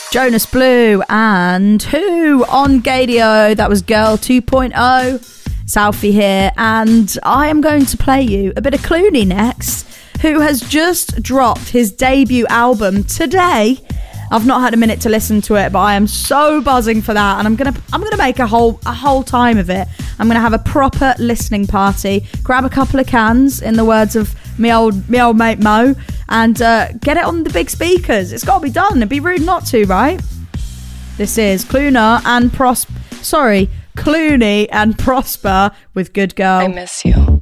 Jonas Blue and Who on Gadio. That was Girl 2.0. It's Alfie here, and I am going to play you a bit of Clooney next, who has just dropped his debut album today. I've not had a minute to listen to it, but I am so buzzing for that, and I'm gonna make a whole time of it. I'm gonna have a proper listening party, grab a couple of cans, in the words of me old mate Mo, and get it on the big speakers. It's got to be done. It'd be rude not to, right? This is Clooney and Prosper with Good Girl. I miss you.